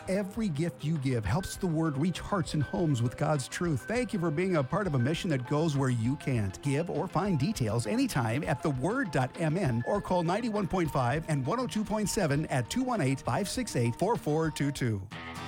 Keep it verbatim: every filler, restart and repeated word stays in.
Every gift you give helps the Word reach hearts and homes with God's truth. Thank you for being a part of a mission that goes where you can't. Give or find details anytime at the word dot m n or call ninety-one point five and one oh two point seven at two one eight, five six eight, four four two two.